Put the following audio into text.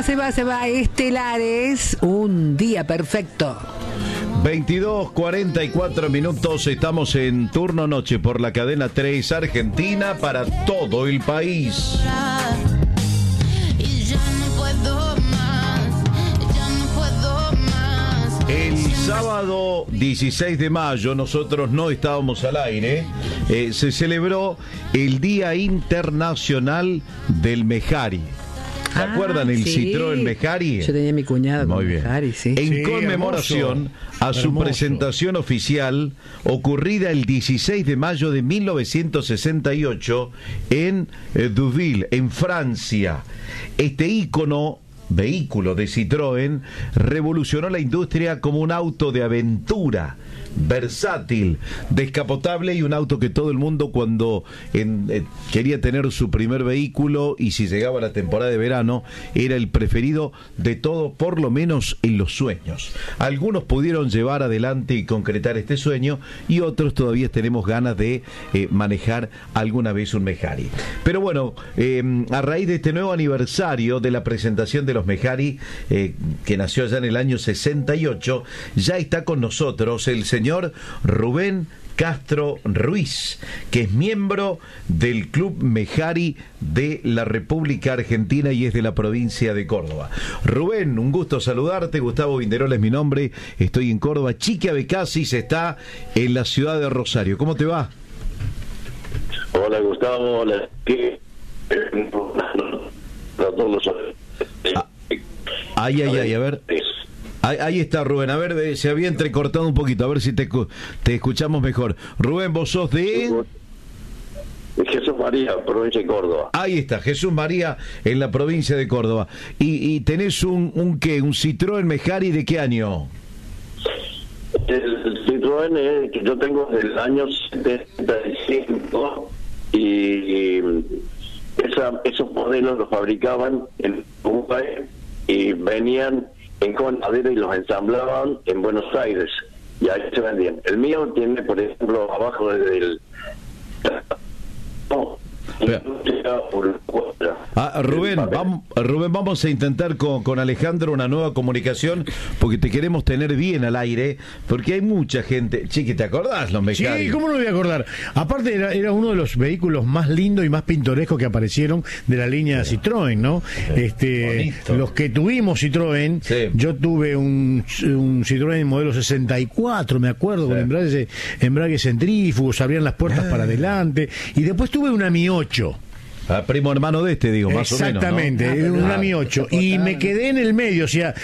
se va. Estelares, un día perfecto. 22:44 minutos, estamos en turno noche por la cadena 3 Argentina para todo el país. El sábado 16 de mayo, nosotros no estábamos al aire, se celebró el Día Internacional del Mejari. ¿Se acuerdan el Citroën Mejari? Yo tenía mi cuñado con Mejari, sí. En conmemoración a su presentación oficial, ocurrida el 16 de mayo de 1968 en Deauville, en Francia. Este vehículo de Citroën revolucionó la industria como un auto de aventura, versátil, descapotable y un auto que todo el mundo cuando quería tener su primer vehículo y si llegaba la temporada de verano era el preferido de todo, por lo menos en los sueños. Algunos pudieron llevar adelante y concretar este sueño y otros todavía tenemos ganas de manejar alguna vez un Mejari. Pero bueno, a raíz de este nuevo aniversario de la presentación de los Mejari, que nació allá en el año 68, ya está con nosotros el señor Rubén Castro Ruiz, que es miembro del Club Mejari de la República Argentina y es de la provincia de Córdoba. Rubén, un gusto saludarte. Gustavo Vinderola es mi nombre, estoy en Córdoba. Chiqui Abecasis está en la ciudad de Rosario. ¿Cómo te va? Hola Gustavo, hola. Ay, a ver. Ahí está Rubén, a ver, se había entrecortado un poquito, a ver si te escuchamos mejor. Rubén, vos sos de Jesús María, provincia de Córdoba. Ahí está, Jesús María en la provincia de Córdoba. Y tenés un Citroën Mejari, ¿de qué año? El Citroën que yo tengo del año 75 y esos modelos los fabricaban en Uruguay y venían en Conadera y los ensamblaban en Buenos Aires y ahí se vendían. El mío tiene, por ejemplo, abajo del Rubén, vamos a intentar con Alejandro una nueva comunicación porque te queremos tener bien al aire, porque hay mucha gente. Chiqui, ¿te acordás los Mejari? Sí, ¿cómo no me voy a acordar? Aparte era uno de los vehículos más lindos y más pintorescos que aparecieron de la línea Citroën, ¿no? Los que tuvimos Citroën, yo tuve un Citroën modelo 64, me acuerdo, con embrague centrífugo, se abrían las puertas para adelante, y después tuve una Mi 8. Primo hermano de este, digo, más o menos, ¿no? Exactamente, una Mi 8. Y me quedé en el medio, o sea,